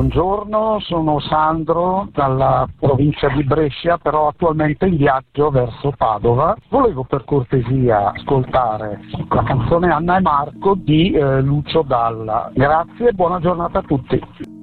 buongiorno, sono Sandro dalla provincia di Brescia, però attualmente in viaggio verso Padova. Volevo per cortesia ascoltare la canzone Anna e Marco di Lucio Dalla. Grazie e buona giornata a tutti.